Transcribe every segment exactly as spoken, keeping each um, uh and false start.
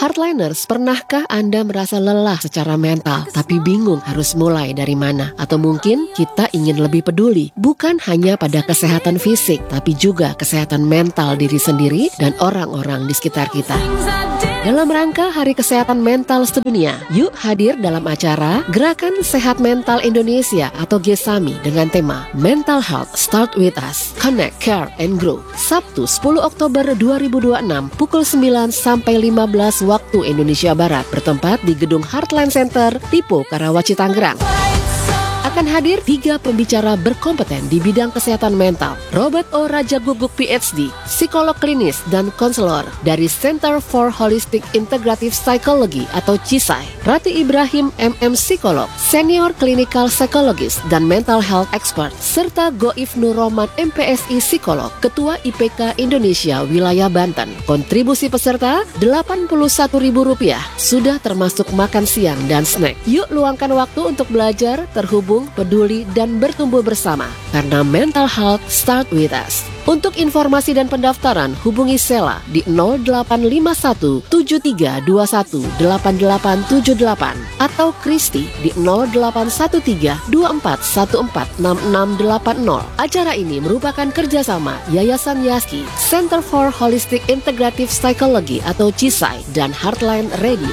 Hardliners, pernahkah Anda merasa lelah secara mental tapi bingung harus mulai dari mana? Atau mungkin kita ingin lebih peduli bukan hanya pada kesehatan fisik tapi juga kesehatan mental diri sendiri dan orang-orang di sekitar kita. Dalam rangka Hari Kesehatan Mental Sedunia, yuk hadir dalam acara Gerakan Sehat Mental Indonesia atau GESAMI dengan tema Mental Health Start With Us, Connect, Care, and Grow. Sabtu sepuluh Oktober dua ribu dua puluh enam pukul sembilan sampai lima belas waktu Indonesia Barat, bertempat di Gedung Heartland Center, Tipo, Karawaci, Tangerang. Akan hadir tiga pembicara berkompeten di bidang kesehatan mental. Robert O. Raja Guguk P H D, psikolog klinis dan konselor dari Center for Holistic Integrative Psychology atau CISAI. Ratu Ibrahim M M Psikolog, senior clinical psychologist dan mental health expert. Serta Goif Nurrohman M P S I Psikolog, Ketua I P K Indonesia Wilayah Banten. Kontribusi peserta delapan puluh satu ribu rupiah, sudah termasuk makan siang dan snack. Yuk luangkan waktu untuk belajar, terhubung, peduli, dan bertumbuh bersama. Karena mental health start with us. Untuk informasi dan pendaftaran, hubungi Sela di nol delapan lima satu tujuh tiga dua satu delapan delapan tujuh delapan atau Kristi di nol delapan satu tiga dua empat satu empat enam enam delapan nol. Acara ini merupakan kerjasama Yayasan Yaski, Center for Holistic Integrative Psychology atau CISAI, dan Heartland Radio.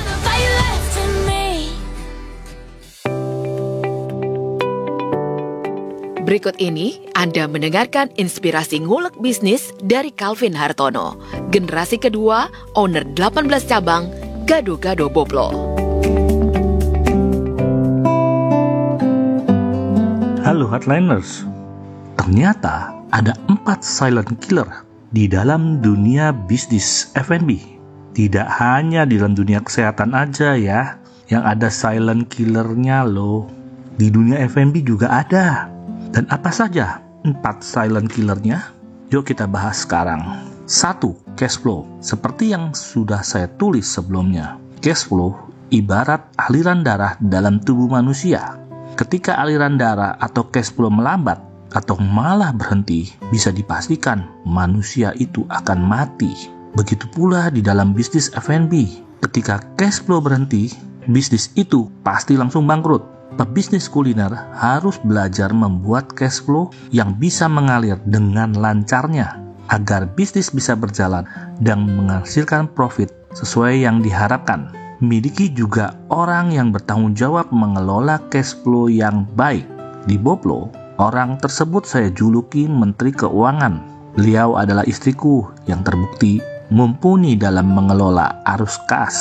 Berikut ini Anda mendengarkan inspirasi ngulek bisnis dari Calvin Hartono, generasi kedua, owner delapan belas cabang, Gado-Gado Boplo. Halo Hardliners, ternyata ada empat silent killer di dalam dunia bisnis F and B. Tidak hanya di dalam dunia kesehatan aja ya, yang ada silent killernya loh. Di dunia F and B juga ada. Dan apa saja empat silent killernya? Yuk kita bahas sekarang. Satu, cash flow. Seperti yang sudah saya tulis sebelumnya, cash flow ibarat aliran darah dalam tubuh manusia. Ketika aliran darah atau cash flow melambat atau malah berhenti, bisa dipastikan manusia itu akan mati. Begitu pula di dalam bisnis F and B. Ketika cash flow berhenti, bisnis itu pasti langsung bangkrut. Pebisnis kuliner harus belajar membuat cash flow yang bisa mengalir dengan lancarnya agar bisnis bisa berjalan dan menghasilkan profit sesuai yang diharapkan. Miliki juga orang yang bertanggung jawab mengelola cash flow yang baik. Di Boplo, orang tersebut saya juluki Menteri Keuangan. Beliau adalah istriku yang terbukti mumpuni dalam mengelola arus kas.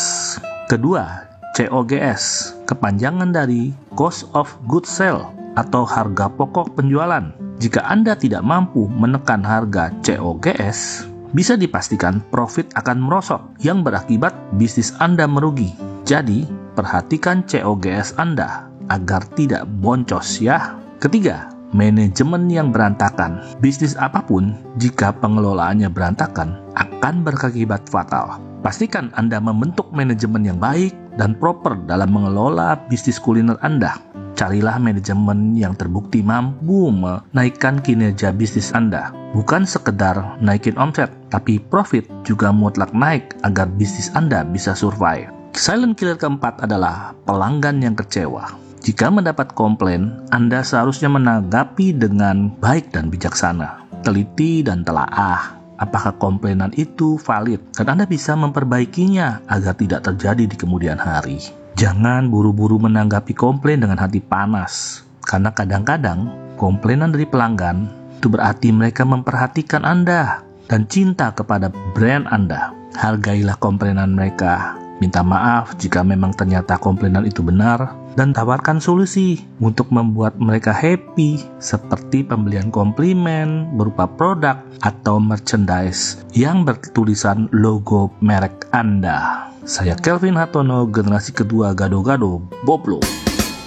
Kedua, C O G S, kepanjangan dari Cost of Goods Sold atau harga pokok penjualan. Jika Anda tidak mampu menekan harga C O G S, bisa dipastikan profit akan merosot yang berakibat bisnis Anda merugi. Jadi, perhatikan C O G S Anda agar tidak boncos ya. Ketiga, manajemen yang berantakan. Bisnis apapun, jika pengelolaannya berantakan, akan berakibat fatal. Pastikan Anda membentuk manajemen yang baik dan proper dalam mengelola bisnis kuliner Anda. Carilah manajemen yang terbukti mampu menaikkan kinerja bisnis Anda. Bukan sekedar naikin omset, tapi profit juga mutlak naik agar bisnis Anda bisa survive. Silent killer keempat adalah pelanggan yang kecewa. Jika mendapat komplain, Anda seharusnya menanggapi dengan baik dan bijaksana. Teliti dan telaah apakah komplainan itu valid dan Anda bisa memperbaikinya agar tidak terjadi di kemudian hari. Jangan buru-buru menanggapi komplain dengan hati panas, karena kadang-kadang komplainan dari pelanggan itu berarti mereka memperhatikan Anda dan cinta kepada brand Anda. Hargailah komplainan mereka, minta maaf jika memang ternyata komplainan itu benar, dan tawarkan solusi untuk membuat mereka happy, seperti pembelian komplimen berupa produk atau merchandise yang bertulisan logo merek Anda. Saya Calvin Hartono, generasi kedua Gado-Gado Boplo.